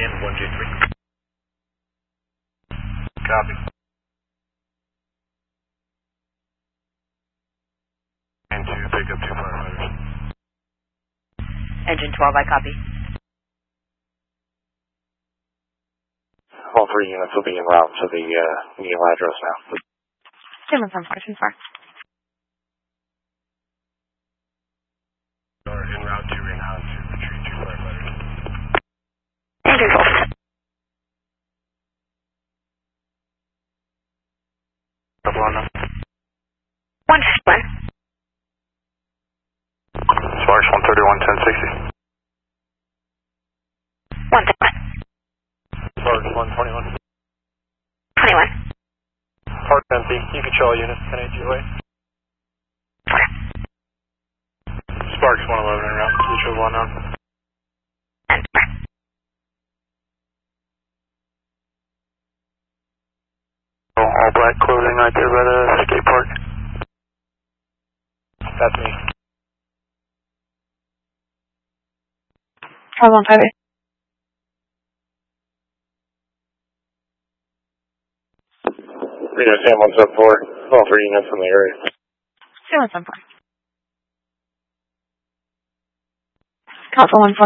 in 1J3. Copy. And 2, pick up 2 firefighters. Engine 12, I copy. All 3 units will be en route to the Neil address now. 774, 24. Are en route to Renown to retrieve 2 firefighters. Engine 12. Double on them. 161. Sparks 131, 1060. 131. Sparks 121. 21. Park empty. You control all units, 1080 away. Sparks 111 en route, Mutual 1 on. All black clothing right there by the skate park. That's me. Charles 158. Reno Sam 174, all 3 units in the area. 774. Council 14.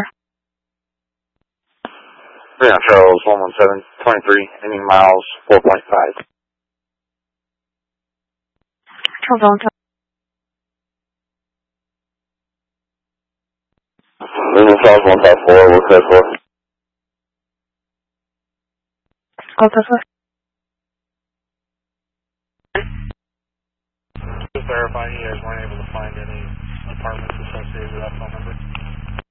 Reno Charles 117, 23, ending miles 4.5. Charles 1. Reno Charles 154, what's that for? Just verifying you guys weren't able to find any apartments associated with that phone number.